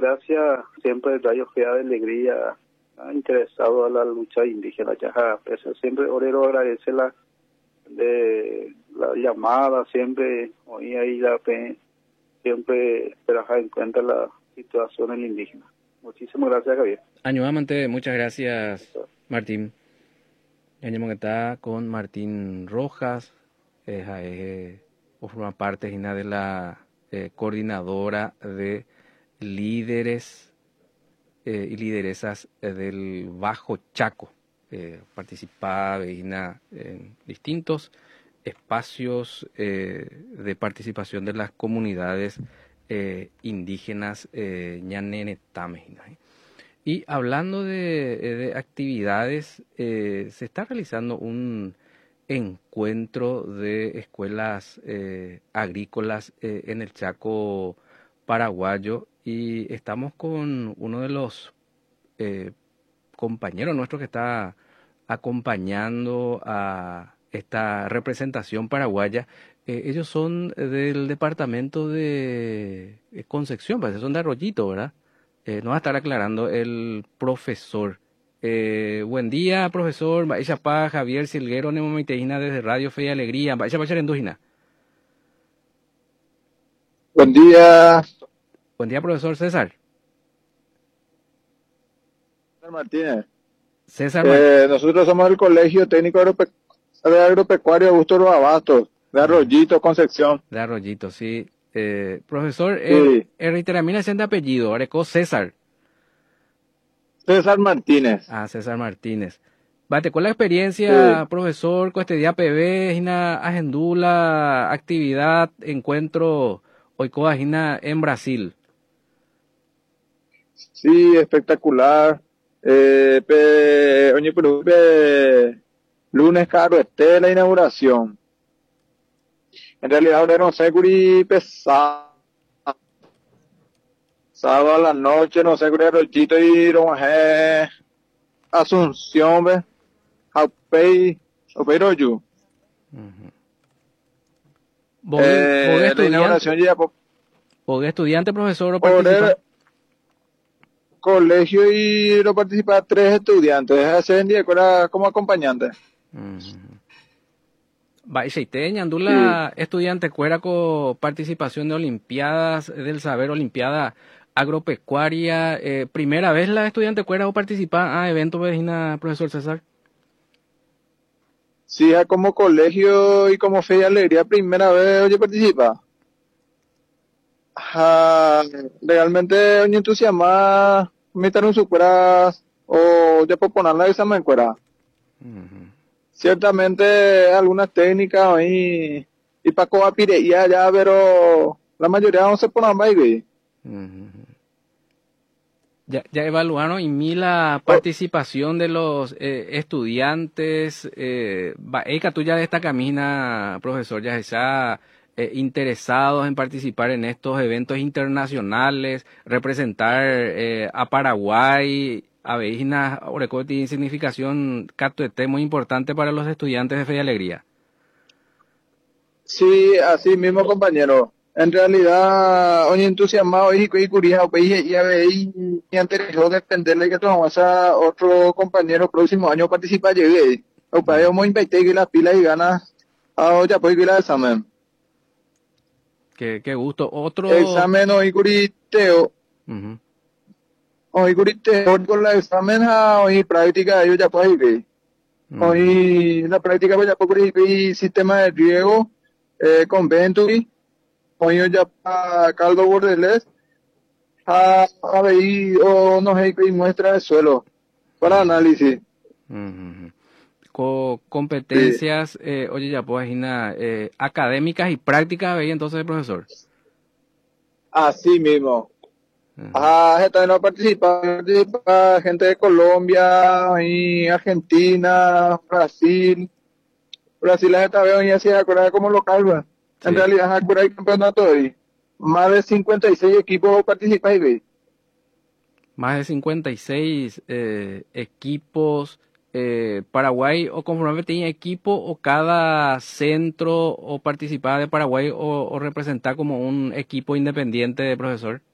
gracias siempre Radio Fe de Alegría ha interesado a la lucha indígena. Ya siempre Orero agradece la llamada, siempre hoy ahí siempre trabaja en cuenta la situación del indígena. Muchísimas gracias, Javier. Añuamante, muchas gracias, Martín. Añamo está con Martín Rojas, o forma parte de la coordinadora de líderes y lideresas del Bajo Chaco. Participaba en distintos espacios de participación de las comunidades indígenas ñanenetame. Y hablando de actividades, se está realizando un encuentro de escuelas agrícolas en el Chaco paraguayo y estamos con uno de los compañeros nuestros que está acompañando a esta representación paraguaya. Ellos son del departamento de Concepción, parece, son de Arroyito, ¿verdad? Nos va a estar aclarando el profesor. Buen día, profesor. Maishapá, Javier Silguero, Nemomeiteína desde Radio Fe y Alegría. Maishapá, Charendújina. Buen día. Buen día, profesor César. César Martínez. César Martínez. Nosotros somos del Colegio Técnico Agropecuario Augusto Los Abastos, de Arroyito, Concepción. De Arroyito, sí. Profesor, sí. Reiteramina siendo apellido, arecó César. César Martínez. Ah, César Martínez. Bate, ¿cuál es la experiencia, sí, profesor, con este día PB, Gina Agendula, actividad, encuentro, Oicoa, Gina, en Brasil? Sí, espectacular. Lunes, caro, la inauguración. En realidad, ahora no sé, curi pesado. Sábado a la noche, no sé, curi Arroyito y Asunción, ve. Opeiroyu. La inauguración ya. ¿Por estudiante, profesor, o participa? Colegio y lo participa 3 estudiantes. Hace en día como acompañante. Ñandula, sí. Estudiante cuera con participación de Olimpiadas del Saber, Olimpiada Agropecuaria. ¿Primera vez la estudiante cuera o participa a eventos, Virginia, profesor César? Sí, como colegio y como Fe y Alegría, primera vez oye participa. Realmente oye entusiasma, meter su cuera o ya por ponerla de examen cuera. Ciertamente algunas técnicas ahí y para coapireía ya, pero la mayoría no se ponen baby. Ya evaluaron y la participación de los estudiantes. Eka, tú ya de esta camina, profesor, ya está interesados en participar en estos eventos internacionales, representar a Paraguay. Aveína, Oreco tiene significación catuete muy importante para los estudiantes de Fe y Alegría. Sí, así mismo, compañero. En realidad, hoy entusiasmado y curioso, y antes de dependerle que tomamos a otro compañero próximo año participa llegué. O para ello, invité que las pilas y ganas a ya pues que la examen. Qué gusto. Otro examen hoy curiteo. Hoy curiteo con la examen hoy práctica ellos ya pueden ir. Hoy la práctica ya pueden ir sistema de riego con Venturi. Hoy ya para Caldo Bordelés a ver o no sé qué muestra de suelo para análisis. Competencias, oye ya pues académicas y prácticas, veía entonces, profesor. Así mismo. También no participa gente de Colombia y Argentina, Brasil esta vez ya se acuerda como local, ¿verdad? Sí. En realidad acuerda el campeonato hoy. Más de 56 equipos participan ahí. Más de 56 equipos. Paraguay o conforme tenía equipo o cada centro o participaba de Paraguay o representar como un equipo independiente, profesor.